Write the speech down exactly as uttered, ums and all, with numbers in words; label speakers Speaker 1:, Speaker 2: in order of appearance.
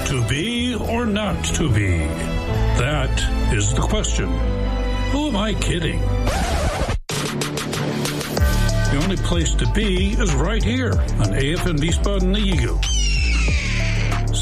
Speaker 1: To be or not to be? That is the question. Who am I kidding? The only place to be is right here on A F N Wiesbaden Eagle.